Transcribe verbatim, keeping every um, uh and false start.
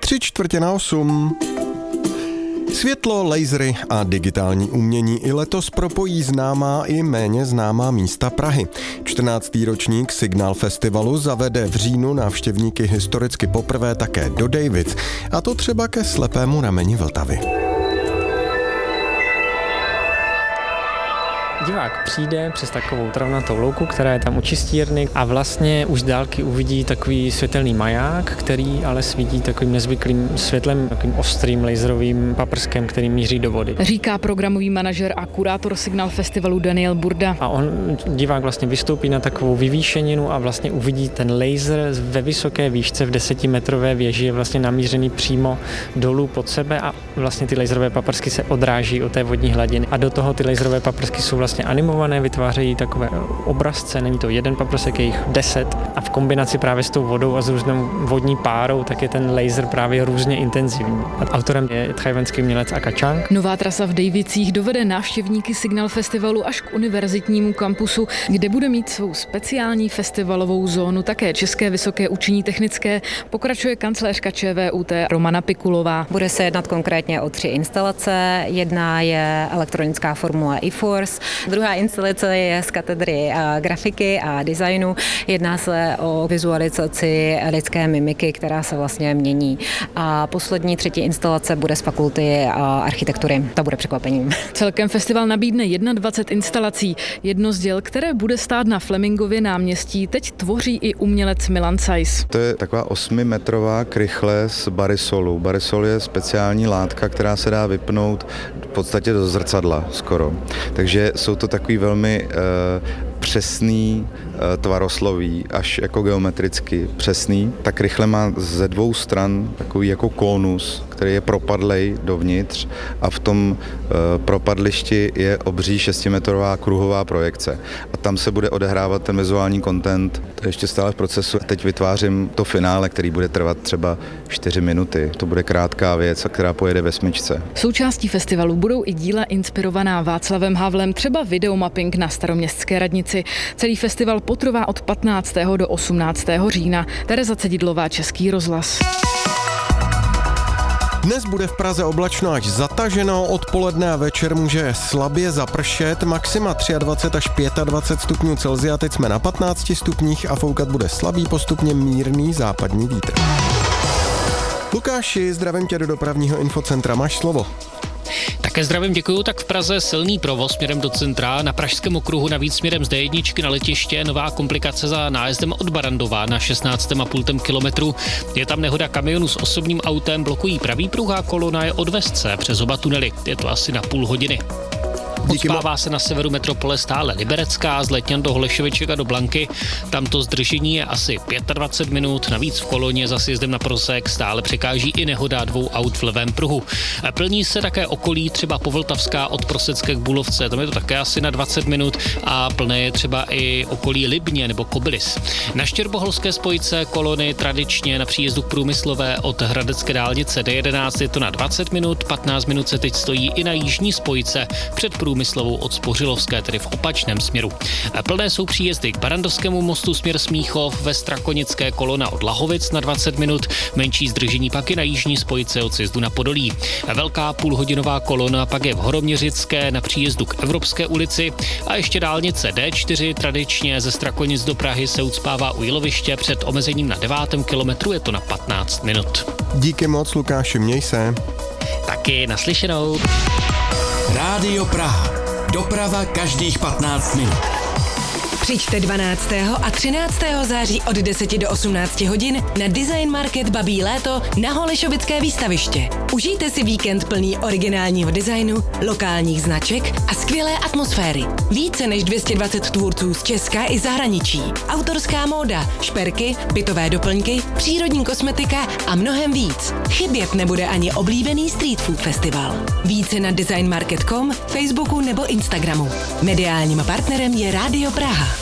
Tři čtvrtě na osm. Světlo, lasery a digitální umění i letos propojí známá i méně známá místa Prahy. čtrnáctý ročník Signál festivalu zavede v říjnu návštěvníky historicky poprvé také do Dejvic, a to třeba ke slepému rameni Vltavy. Divák přijde přes takovou travnatou louku, která je tam u čistírny, a vlastně už z dálky uvidí takový světelný maják, který ale svítí takovým nezvyklým světlem, takovým ostrým laserovým paprskem, který míří do vody. Říká programový manažer a kurátor Signál festivalu Daniel Burda. A on, divák, vlastně vystoupí na takovou vyvýšeninu a vlastně uvidí ten laser ve vysoké výšce v desetimetrové věži, je vlastně namířený přímo dolů pod sebe a vlastně ty laserové paprsky se odráží od té vodní hladiny. A do toho ty laserové paprsky jsou vlastně animované, vytvářejí takové obrazce, není to jeden paprsek, je jich deset, a v kombinaci právě s tou vodou a s různou vodní párou, tak je ten laser právě různě intenzivní. A autorem je tchajwanský umělec Aka Chang. Nová trasa v Dejvicích dovede návštěvníky Signál festivalu až k univerzitnímu kampusu, kde bude mít svou speciální festivalovou zónu také České vysoké učení technické, pokračuje kancléřka ČVUT Romana Pikulová. Bude se jednat konkrétně o tři instalace. Jedna je elektronická formule eForce, druhá instalace je z katedry grafiky a designu. Jedná se o vizualizaci lidské mimiky, která se vlastně mění. A poslední, třetí instalace bude z fakulty architektury. To bude překvapením. Celkem festival nabídne dvacet jedna instalací. Jedno z děl, které bude stát na Flemingově náměstí, teď tvoří i umělec Milan Sajs. To je taková osmimetrová krychle z barisolu. Barisol je speciální látka, která se dá vypnout v podstatě do zrcadla skoro. Takže jsou to takový velmi uh, přesný uh, tvarosloví, až jako geometricky přesný. Ta krychle má ze dvou stran takový jako konus, který je propadlej dovnitř, a v tom uh, propadlišti je obří šestimetrová kruhová projekce. A tam se bude odehrávat ten vizuální content. To je ještě stále v procesu. Teď vytvářím to finále, který bude trvat třeba čtyři minuty. To bude krátká věc, která pojede ve smyčce. Součástí festivalu budou i díla inspirovaná Václavem Havlem, třeba videomapping na Staroměstské radnici. Celý festival potrvá od patnáctého do osmnáctého října. Tereza Cedidlová, Český rozhlas. Dnes bude v Praze oblačno až zataženo, odpoledne a večer může slabě zapršet, maxima dvacet tři až dvacet pět stupňů Celsia, teď jsme na patnácti stupních a foukat bude slabý, postupně mírný západní vítr. Lukáši, zdravím tě do dopravního infocentra, máš slovo. Také zdravím, děkuju. Tak v Praze silný provoz směrem do centra, na Pražském okruhu navíc směrem z dé jedna na letiště, nová komplikace za nájezdem od Barandova na šestnácti a půl kilometru. Je tam nehoda kamionu s osobním autem, blokují pravý pruh a kolona je od Vesce přes oba tunely. Je to asi na půl hodiny. Odspává se na severu metropole stále Liberecká, z Letňan do Holešoviček a do Blanky. Tam to zdržení je asi dvacet pět minut, navíc v koloně za sjezdem na Prosek stále překáží i nehoda dvou aut v levém pruhu. Plní se také okolí, třeba Povltavská od Prosecké k Bulovce, tam je to také asi na dvacet minut, a plné je třeba i okolí Libně nebo Kobylis. Na Štěrboholské spojce kolony tradičně na příjezdu k Průmyslové od Hradecké dálnice dé jedenáct je to na dvacet minut, patnáct minut se teď stojí i na jižní spojce před Průmyslovou od Spořilovské, tedy v opačném směru. Plné jsou příjezdy k Barandovskému mostu směr Smíchov, ve Strakonické kolona od Lahovic na dvacet minut, menší zdržení pak i na jižní spojce od sjezdu na Podolí. Velká půlhodinová kolona pak je v Horoměřické na příjezdu k Evropské ulici a ještě dálnice dé čtyři tradičně ze Strakonic do Prahy se ucpává u Jiloviště před omezením na devátém kilometru, je to na patnáct minut. Díky moc, Lukáši, měj se. Taky naslyšenou. Rádio Praha. Doprava každých patnáct minut. Přijďte dvanáctého a třináctého září od deseti do osmnácti hodin na Design Market Babí léto na Holešovické výstaviště. Užijte si víkend plný originálního designu, lokálních značek a skvělé atmosféry. Více než dvě stě dvacet tvůrců z Česka i zahraničí. Autorská móda, šperky, bytové doplňky, přírodní kosmetika a mnohem víc. Chybět nebude ani oblíbený Street Food Festival. Více na designmarket tečka com, Facebooku nebo Instagramu. Mediálním partnerem je Rádio Praha.